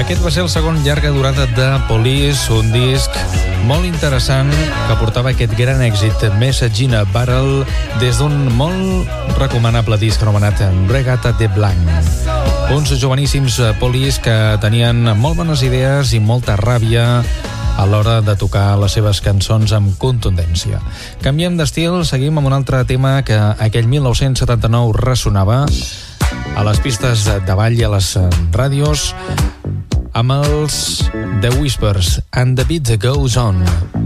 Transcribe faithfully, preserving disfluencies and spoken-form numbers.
Aquest va ser el segon llarga durada de Police, un disc molt interessant que portava aquest gran èxit Message in a Barrel des d'un molt recomanable disc anomenat Regatta de Blanc. Uns joveníssims Police que tenien molt bones idees i molta ràbia a l'hora de tocar les seves cançons amb contundència. Canviem d'estil, seguim amb un altre tema que aquell mil nou-cents setanta-nou ressonava a les pistes de ball i a les ràdios amb els The Whispers and the Beat Goes On.